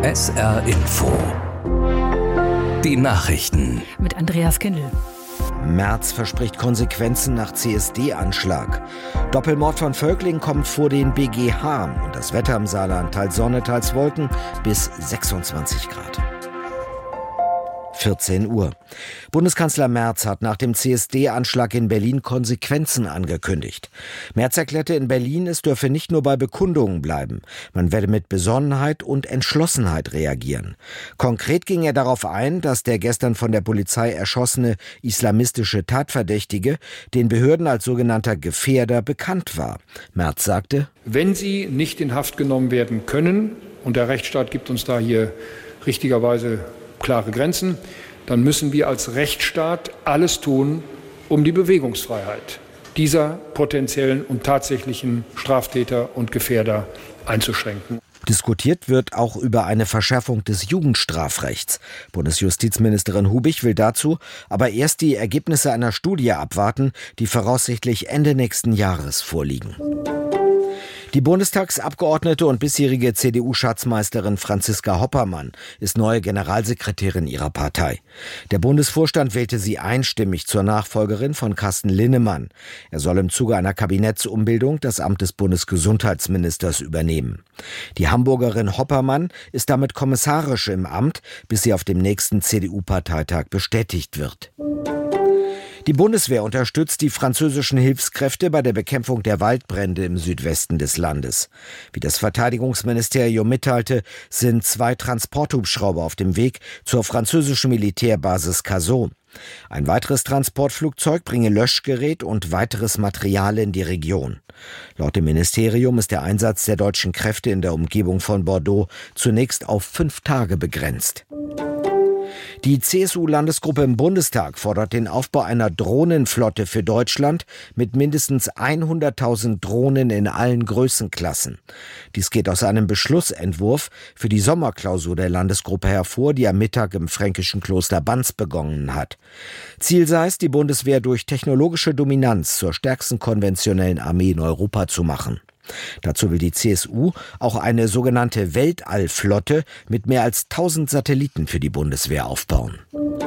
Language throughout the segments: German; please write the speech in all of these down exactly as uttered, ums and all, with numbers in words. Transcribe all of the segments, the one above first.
S R Info. Die Nachrichten. Mit Andreas Kindl. Merz verspricht Konsequenzen nach C S D-Anschlag. Doppelmord von Völkling kommt vor den B G H. Und das Wetter im Saarland, teils Sonne, teils Wolken, bis sechsundzwanzig Grad. vierzehn Uhr. Bundeskanzler Merz hat nach dem C S D-Anschlag in Berlin Konsequenzen angekündigt. Merz erklärte in Berlin, es dürfe nicht nur bei Bekundungen bleiben. Man werde mit Besonnenheit und Entschlossenheit reagieren. Konkret ging er darauf ein, dass der gestern von der Polizei erschossene islamistische Tatverdächtige den Behörden als sogenannter Gefährder bekannt war. Merz sagte: Wenn sie nicht in Haft genommen werden können, und der Rechtsstaat gibt uns da hier richtigerweise klare Grenzen, dann müssen wir als Rechtsstaat alles tun, um die Bewegungsfreiheit dieser potenziellen und tatsächlichen Straftäter und Gefährder einzuschränken. Diskutiert wird auch über eine Verschärfung des Jugendstrafrechts. Bundesjustizministerin Hubich will dazu aber erst die Ergebnisse einer Studie abwarten, die voraussichtlich Ende nächsten Jahres vorliegen. Die Bundestagsabgeordnete und bisherige C D U-Schatzmeisterin Franziska Hoppermann ist neue Generalsekretärin ihrer Partei. Der Bundesvorstand wählte sie einstimmig zur Nachfolgerin von Carsten Linnemann. Er soll im Zuge einer Kabinettsumbildung das Amt des Bundesgesundheitsministers übernehmen. Die Hamburgerin Hoppermann ist damit kommissarisch im Amt, bis sie auf dem nächsten C D U-Parteitag bestätigt wird. Die Bundeswehr unterstützt die französischen Hilfskräfte bei der Bekämpfung der Waldbrände im Südwesten des Landes. Wie das Verteidigungsministerium mitteilte, sind zwei Transporthubschrauber auf dem Weg zur französischen Militärbasis Cazaux. Ein weiteres Transportflugzeug bringe Löschgerät und weiteres Material in die Region. Laut dem Ministerium ist der Einsatz der deutschen Kräfte in der Umgebung von Bordeaux zunächst auf fünf Tage begrenzt. Die C S U-Landesgruppe im Bundestag fordert den Aufbau einer Drohnenflotte für Deutschland mit mindestens hunderttausend Drohnen in allen Größenklassen. Dies geht aus einem Beschlussentwurf für die Sommerklausur der Landesgruppe hervor, die am Mittag im fränkischen Kloster Banz begonnen hat. Ziel sei es, die Bundeswehr durch technologische Dominanz zur stärksten konventionellen Armee in Europa zu machen. Dazu will die C S U auch eine sogenannte Weltallflotte mit mehr als tausend Satelliten für die Bundeswehr aufbauen.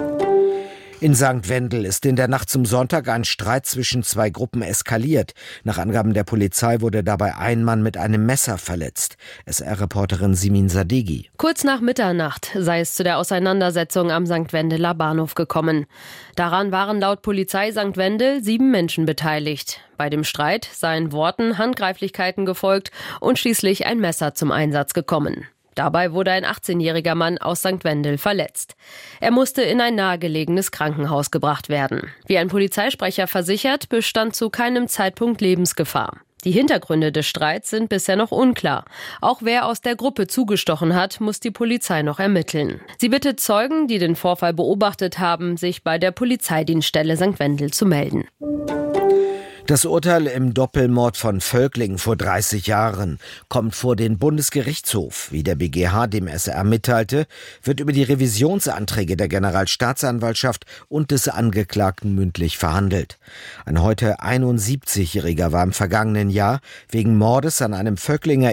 In Sankt Wendel ist in der Nacht zum Sonntag ein Streit zwischen zwei Gruppen eskaliert. Nach Angaben der Polizei wurde dabei ein Mann mit einem Messer verletzt. S R-Reporterin Simin Sadeghi. Kurz nach Mitternacht sei es zu der Auseinandersetzung am Sankt Wendeler Bahnhof gekommen. Daran waren laut Polizei Sankt Wendel sieben Menschen beteiligt. Bei dem Streit seien Worten Handgreiflichkeiten gefolgt und schließlich ein Messer zum Einsatz gekommen. Dabei wurde ein achtzehnjähriger Mann aus Sankt Wendel verletzt. Er musste in ein nahegelegenes Krankenhaus gebracht werden. Wie ein Polizeisprecher versichert, bestand zu keinem Zeitpunkt Lebensgefahr. Die Hintergründe des Streits sind bisher noch unklar. Auch wer aus der Gruppe zugestochen hat, muss die Polizei noch ermitteln. Sie bittet Zeugen, die den Vorfall beobachtet haben, sich bei der Polizeidienststelle Sankt Wendel zu melden. Das Urteil im Doppelmord von Völkling vor dreißig Jahren kommt vor den Bundesgerichtshof. Wie der B G H dem S R mitteilte, wird über die Revisionsanträge der Generalstaatsanwaltschaft und des Angeklagten mündlich verhandelt. Ein heute einundsiebzigjähriger war im vergangenen Jahr wegen Mordes an einem Völklinger